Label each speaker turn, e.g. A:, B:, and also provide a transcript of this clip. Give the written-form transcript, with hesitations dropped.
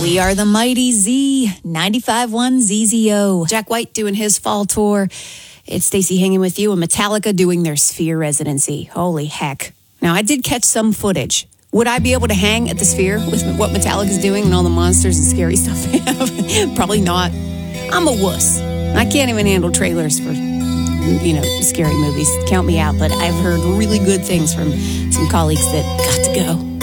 A: We are the mighty Z, 95.1 ZZO. Jack White doing his fall tour. It's Stacey hanging with you and Metallica doing their Sphere residency. Holy heck. Now, I did catch some footage. Would I be able to hang at the Sphere with what Metallica's doing and all the monsters and scary stuff they have? Probably not. I'm a wuss. I can't even handle trailers for, scary movies. Count me out. But I've heard really good things from some colleagues that got to go.